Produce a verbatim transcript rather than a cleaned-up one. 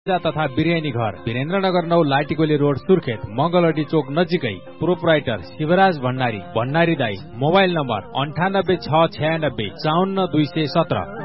तथा बिरयानी घर वीरेन्द्रनगर नौ लाटीकोली रोड सुर्खेत मंगलहटी चोक नजिकै प्रोपराइटर शिवराज भण्डारी भण्डारी दाई मोबाइल नम्बर अन्ठानब्बे छ छयानब्बे चौन्न दुई सय सत्र।